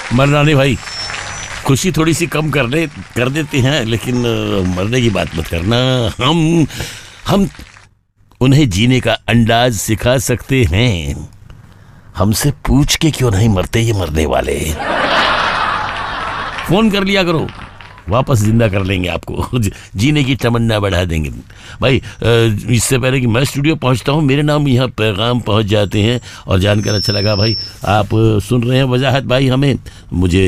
मरना नहीं भाई, खुशी थोड़ी सी कम कर देते हैं, लेकिन मरने की बात मत करना। हम उन्हें जीने का अंदाज सिखा सकते हैं। हमसे पूछ के क्यों नहीं मरते ये मरने वाले। फोन कर लिया करो, वापस जिंदा कर लेंगे आपको, जीने की तमन्ना बढ़ा देंगे भाई। इससे पहले कि मैं स्टूडियो पहुंचता हूं, मेरे नाम यहाँ पैगाम पहुंच जाते हैं और जानकर अच्छा लगा भाई। आप सुन रहे हैं वजाहत भाई, हमें मुझे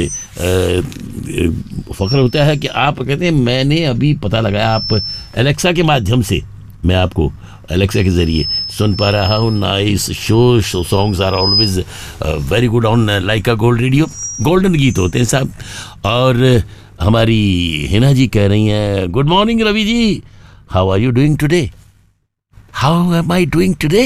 फख्र होता है कि आप कहते हैं मैंने अभी पता लगाया, आप एलेक्सा के माध्यम से, मैं आपको एलेक्सा के ज़रिए सुन पा रहा हूँ। Nice show, songs are always very good on Lyca gold radio. Golden गीत होते हैं साहब। और हमारी हिना जी कह रही हैं, good morning Ravi ji, how are you doing today? How am I doing today?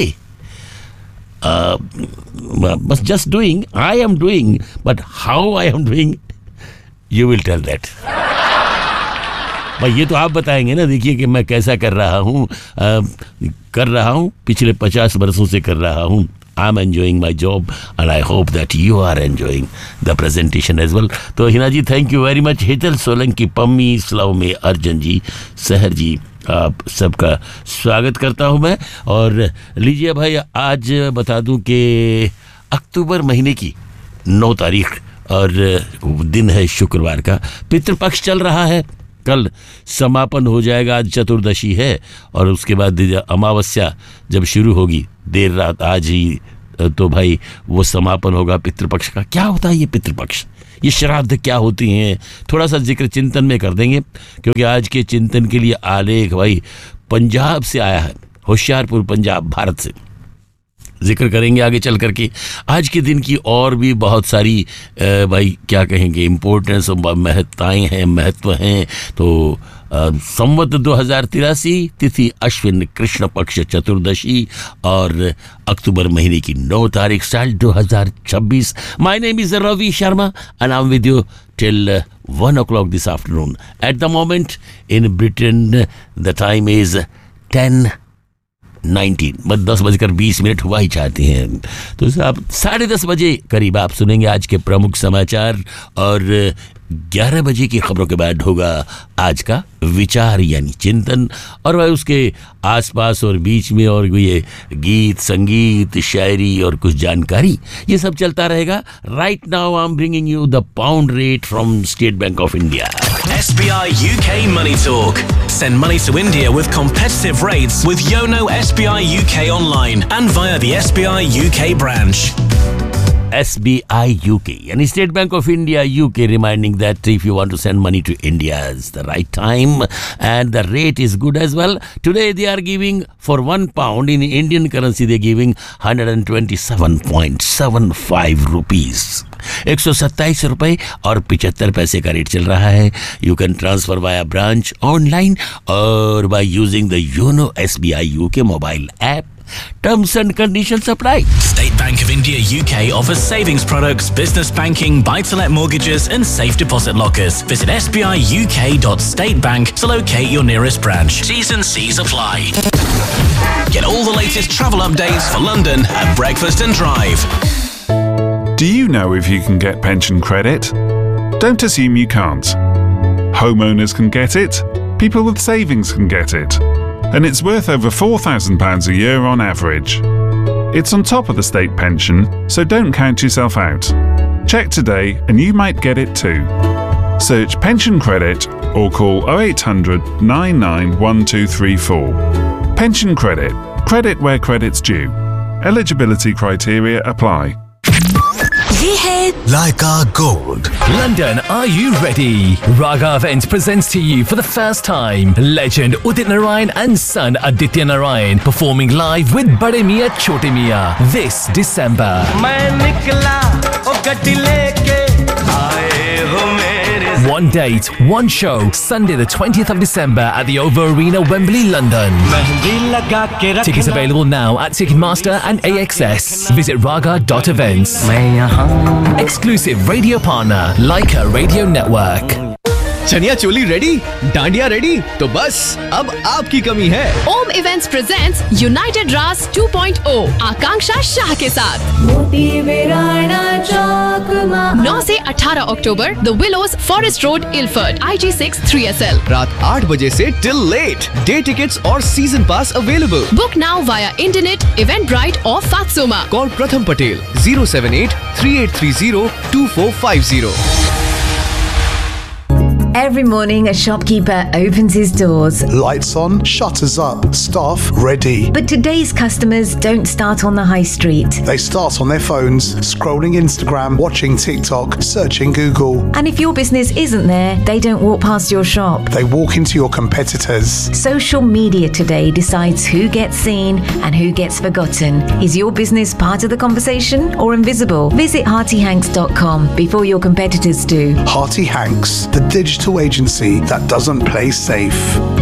बस just doing, I am doing, but how I am doing you will tell that. भाई ये तो आप बताएंगे ना। देखिए कि मैं कैसा कर रहा हूँ, पिछले 50 वर्षों से कर रहा हूँ। I'm enjoying my job and I hope that you are enjoying the presentation as well. तो हिना जी thank you very much. Hital Solanki, Pammi, Slav में अर्जन जी, सहर जी, आप सबका स्वागत करता हूँ मैं। और लीजिए भाई, आज बता दूँ कि अक्टूबर महीने की 9 तारीख और दिन है शुक्रवार का, पितृपक्ष चल रहा है। कल समापन हो जाएगा, आज चतुर्दशी है और उसके बाद अमावस्या जब शुरू होगी देर रात आज ही, तो भाई वो समापन होगा पितृपक्ष का। क्या होता है ये पितृपक्ष, ये श्राद्ध क्या होती हैं, थोड़ा सा जिक्र चिंतन में कर देंगे, क्योंकि आज के चिंतन के लिए आलेख भाई पंजाब से आया है, होशियारपुर पंजाब, भारत से। जिक्र करेंगे आगे चल करके आज के दिन की और भी बहुत सारी भाई क्या कहेंगे इम्पोर्टेंस और महत्ताएँ हैं, महत्व हैं। तो संवत 2083, तिथि अश्विन कृष्ण पक्ष चतुर्दशी और अक्टूबर महीने की 9 तारीख साल 2026। My name is Ravi Sharma and I am with you till 1 o'clock this afternoon. At the moment in Britain the time is 10:19, बस 10:20 हुआ ही चाहते हैं। तो साहब 10:30 बजे करीब आप सुनेंगे आज के प्रमुख समाचार और 11 बजे की खबरों के बाद होगा आज का विचार यानी चिंतन, और वह उसके आसपास और बीच में और ये गीत, संगीत, शायरी और कुछ जानकारी, ये सब चलता रहेगा। Right now I am bringing you the pound rate from state bank of India. SBI UK Money Talk. Send money to India with competitive rates with Yono SBI UK online and via the SBI UK branch. SBI UK यानी state bank of India UK reminding that if you want to send money to India is the right time and the rate is good as well. Today they are giving for £1 in Indian currency they are giving 127.75 rupees. 127 रुपए और 75 पैसे का rate चल रहा है। You can transfer via branch, online और by using the YONO SBI UK mobile app. Terms and conditions apply. State Bank of India UK offers savings products, business banking, buy-to-let mortgages and safe deposit lockers. Visit sbiuk.statebank to locate your nearest branch. T's and C's apply. Get all the latest travel updates for London at Breakfast and Drive. Do you know if you can get pension credit? Don't assume you can't. Homeowners can get it. People with savings can get it. And it's worth over £4,000 a year on average. It's on top of the state pension, so don't count yourself out. Check today and you might get it too. Search pension credit or call 0800 991234. Pension credit. Credit where credit's due. Eligibility criteria apply. ये है Laika Gold. London, are you ready? Raga Events presents to you for the first time legend Udit Narayan and son Aditya Narayan performing live with Bade Miyan Chote Miyan this December. One date, one show, Sunday the 20th of December at the Over Arena, Wembley, London. Tickets available now at Ticketmaster and AXS. Visit raga.events. Exclusive radio partner, Laika Radio Network. Chaniya choli ready, dandiya ready, तो बस अब आपकी कमी है। ओम events presents United रास 2.0 आकांक्षा शाह के साथ 9 9 से 18 अक्टूबर, The Willows, Forest Road, Ilford, IG6 3SL. रात 8 बजे से till late. Day tickets और season pass available. Book now via internet, Eventbrite or Fatsuma. Call Pratham Patel 078-3830-2450. Every morning, a shopkeeper opens his doors. Lights on, shutters up, staff ready. But today's customers don't start on the high street. They start on their phones, scrolling Instagram, watching TikTok, searching Google. And if your business isn't there, they don't walk past your shop. They walk into your competitors. Social media today decides who gets seen and who gets forgotten. Is your business part of the conversation or invisible? Visit HeartyHanks.com before your competitors do. Hearty Hanks, the digital agency that doesn't play safe.